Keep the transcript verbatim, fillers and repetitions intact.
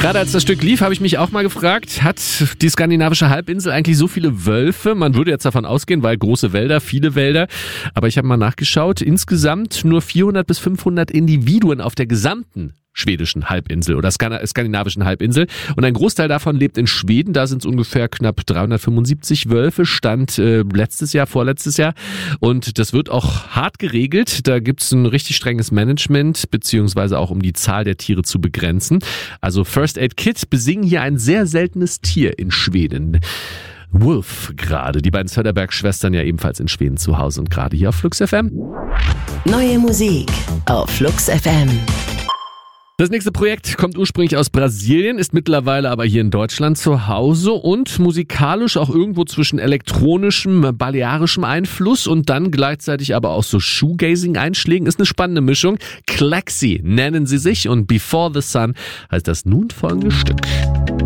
Gerade als das Stück lief, habe ich mich auch mal gefragt, hat die skandinavische Halbinsel eigentlich so viele Wölfe? Man würde jetzt davon ausgehen, weil große Wälder, viele Wälder. Aber ich habe mal nachgeschaut, insgesamt nur vierhundert bis fünfhundert Individuen auf der gesamten schwedischen Halbinsel oder skandinavischen Halbinsel. Und ein Großteil davon lebt in Schweden. Da sind es ungefähr knapp dreihundertfünfundsiebzig Wölfe, stand äh, letztes Jahr, vorletztes Jahr. Und das wird auch hart geregelt. Da gibt es ein richtig strenges Management, beziehungsweise auch um die Zahl der Tiere zu begrenzen. Also First Aid Kit besingen hier ein sehr seltenes Tier in Schweden. Wolf gerade. Die beiden Söderberg-Schwestern ja ebenfalls in Schweden zu Hause und gerade hier auf Flux F M. Neue Musik auf Flux F M. Das nächste Projekt kommt ursprünglich aus Brasilien, ist mittlerweile aber hier in Deutschland zu Hause und musikalisch auch irgendwo zwischen elektronischem, balearischem Einfluss und dann gleichzeitig aber auch so Shoegazing-Einschlägen. Ist eine spannende Mischung. Klaxi nennen sie sich und Before the Sun heißt das nun folgende Stück.